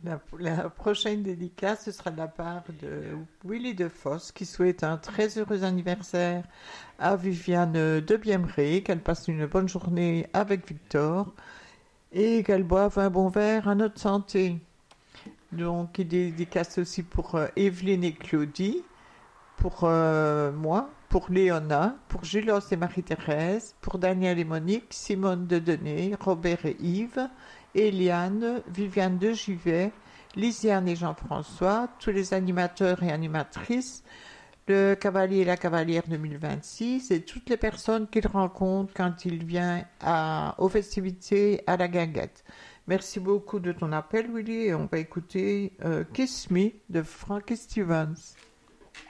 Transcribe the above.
La prochaine dédicace, ce sera de la part de Willy Defosse qui souhaite un très heureux anniversaire à Viviane de Biemré, qu'elle passe une bonne journée avec Victor et qu'elle boive un bon verre à notre santé. Donc, il dédicace aussi pour Evelyne et Claudie, pour moi, pour Léona, pour Julos et Marie-Thérèse, pour Daniel et Monique, Simone de Denay, Robert et Yves, Eliane, Viviane de Givet, Lisiane et Jean-François, tous les animateurs et animatrices, le cavalier et la cavalière 2026 et toutes les personnes qu'il rencontre quand il vient aux festivités à la Guinguette. Merci beaucoup de ton appel, Willy, et on va écouter Kiss Me de Frankie Stevens.